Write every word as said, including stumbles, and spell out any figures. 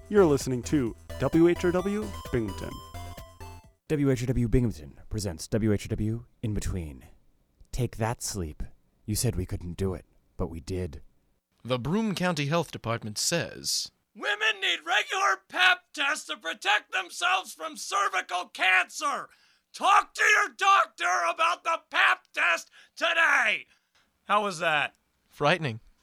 You're listening to W H R W Binghamton. W H R W Binghamton presents W H R W In Between. Take that, sleep. You said we couldn't do it, but we did. The Broome County Health Department says, women need regular pap tests to protect themselves from cervical cancer. Talk to your doctor about the pap test today. How was that? frightening.